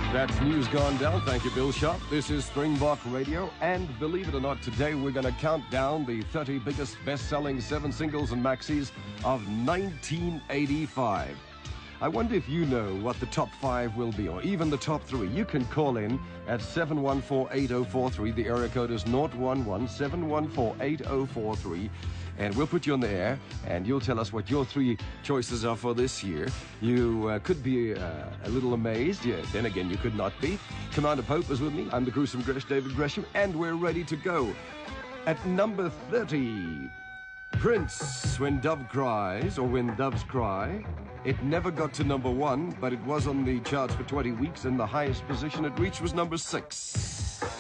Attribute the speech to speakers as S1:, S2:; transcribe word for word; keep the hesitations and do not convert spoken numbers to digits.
S1: That's news gone down. Thank you, Bill Sharp. This is Springbok Radio, and believe it or not, today we're going to count down the thirty biggest best-selling seven singles and maxis of nineteen eighty-five. I wonder if you know what the top five will be, or even the top three. You can call in at seven one four, eight oh four three. The area code is zero one one, seven one four, eight oh four three. And we'll put you on the air, and you'll tell us what your three choices are for this year. You uh, could be uh, a little amazed. Yeah, then again, you could not be. Commander Pope is with me. I'm the gruesome Gresh, David Gresham, and we're ready to go. At number thirty, Prince, When Dove Cries, or When Doves Cry. It never got to number one, but it was on the charts for twenty weeks, and the highest position it reached was number six.